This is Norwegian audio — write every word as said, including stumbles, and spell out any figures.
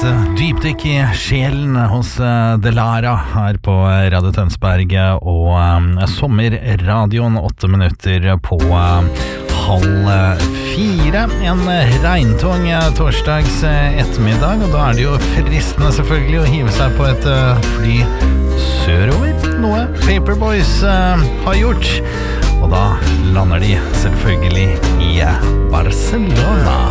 lite dypdykk i sjelen hos uh, Delara her på Radio Tønsberg og um, sommerradioen åtte minutter på uh, halv fire. En regntung uh, torsdags uh, ettermiddag, og da er det jo fristende selvfølgelig å hive seg på et uh, fly sørover, noe Paperboys uh, har gjort. Og da lander de selvfølgelig i Barcelona.